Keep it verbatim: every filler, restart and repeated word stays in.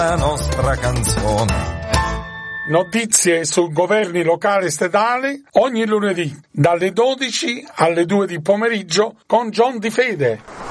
la nostra canzone. Notizie su governi locali e statali ogni lunedì dalle dodici alle due di pomeriggio con John Di Fede.